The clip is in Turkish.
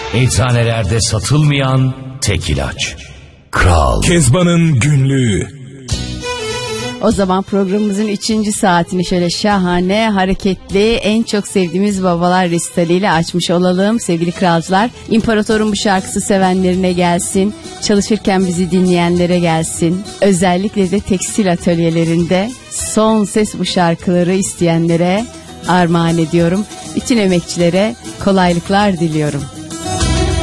Eczanelerde satılmayan tek ilaç. Kral. Kezban'ın günlüğü. O zaman programımızın 3. saatini şöyle şahane, hareketli, en çok sevdiğimiz babalar resitaliyle açmış olalım sevgili kralcılar. İmparatorun bu şarkısı sevenlerine gelsin, çalışırken bizi dinleyenlere gelsin. Özellikle de tekstil atölyelerinde son ses bu şarkıları isteyenlere armağan ediyorum. Bütün emekçilere kolaylıklar diliyorum.